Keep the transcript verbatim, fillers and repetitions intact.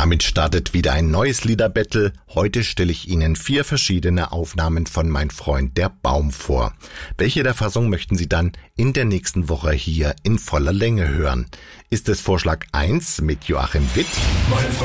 Damit startet wieder ein neues Liederbattle. Heute stelle ich Ihnen vier verschiedene Aufnahmen von Mein Freund der Baum vor. Welche der Fassung möchten Sie dann in der nächsten Woche hier in voller Länge hören? Ist es Vorschlag eins mit Joachim Witt?